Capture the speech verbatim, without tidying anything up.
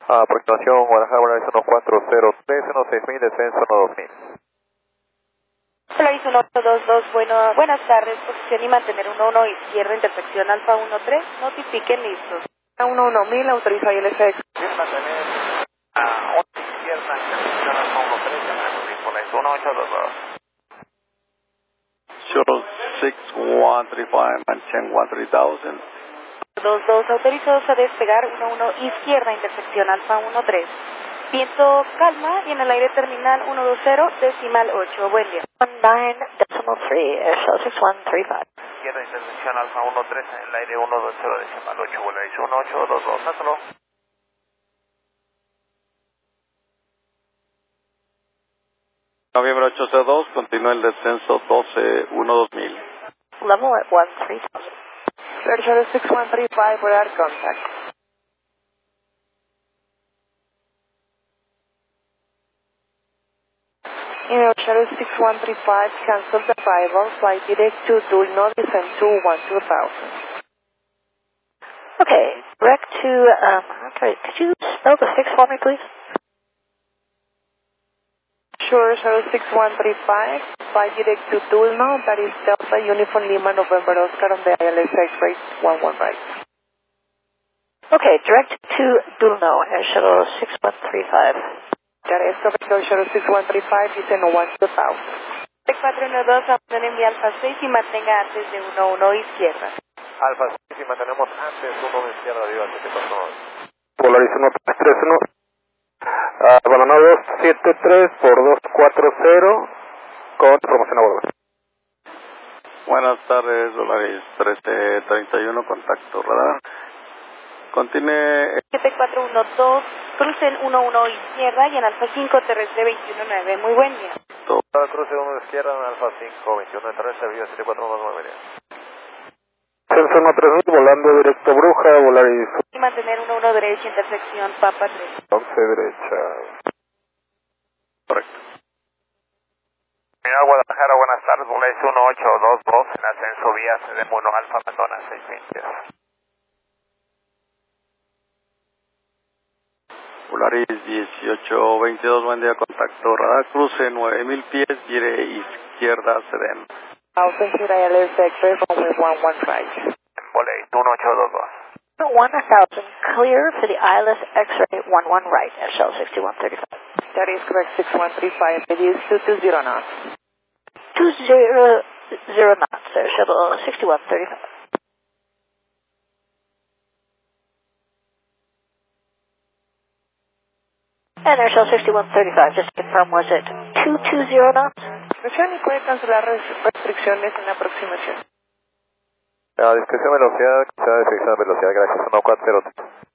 Aproximación Guadalajara, Volaris uno cuatro cero tres, uno seis mil, descenso uno dos mil. Volaris uno ocho dos dos, bueno, buenas tardes, posición y mantener uno uno izquierda, intersección Alfa uno tres, notifiquen listos. uno uno mil, autoriza I L S X. Mantener a ocho izquierda, intersección Alfa uno tres, Volaris uno ocho dos dos. Shuttle six one three five, maintain one three thousand. dos dos, autorizados a despegar uno uno izquierda, intersección Alfa uno tres. Viento calma y en el aire terminal ciento veinte, decimal ocho, buen día. nine decimal three, Airshow six one three five. Izquierda, intersección Alfa uno tres, en el aire ciento veinte, decimal ocho, Volaris uno ocho dos dos, hasta luego. Noviembre ocho cero dos, continúa el descenso doce uno dos mil. Level at one three thousand. Air Shuttle six one three five, radar contact. In Air Shuttle six one three five, cancel the arrival, flight direct to Dulno, descend to one two thousand. Okay, direct to, um, okay, could you spell the six for me, please? Sure, Shuttle six one three five, flight direct to Dulno, that is Delta Uniform Lima November Oscar on the I L S X rate one one right. Okay, direct to Dulno, Air Shuttle six one three five. That is correct, Air Shuttle six one three five, descend one two thousand. cuatro uno dos, abandone envía Alfa seis y mantenga antes de uno uno izquierda. Alfa seis y mantenemos antes uno izquierda, arriba, siete cuatro nueve. Volaris uno tres tres uno. Uh, Balonado dos siete tres por dos cuatro cero con promoción a bordo. Buenas tardes, Volaris trece treinta y uno, contacto radar. Continúe. siete cuatro uno dos, crucen uno uno izquierda y en Alfa cinco terrestre veintiuno nueve, muy buen día. Todo cruce uno izquierda en Alfa cinco, veintiuno terrestre, vida siete cuatro uno nueve. Censo uno tres dos, volando directo Bruja, Volaris. Y mantener uno uno derecha, intersección Papa tres. once derecha. Correcto. Señor Guadalajara, buenas tardes, Volaris uno ocho dos dos, en ascenso vía C D uno Alfa Madonna seis veinte. Volaris dieciocho veintidós, buen día, contacto radar, cruce nueve mil pies, gire izquierda, Sedem. Altitude I L S X rate runway one one right. Volaris uno ocho dos dos. one thousand, clear for the I L S X-ray one one right, Air Shuttle six one three five. That is correct, six one three five, it is two two zero knots. two zero zero knots, Air Shuttle six one three five. And Air Shuttle six one three five, just to confirm, was it two two zero knots? Restricción y puede cancelar res- restricciones en la aproximación. A discreción velocidad, capacidad de fixar velocidad, gracias, uno cuatro cero.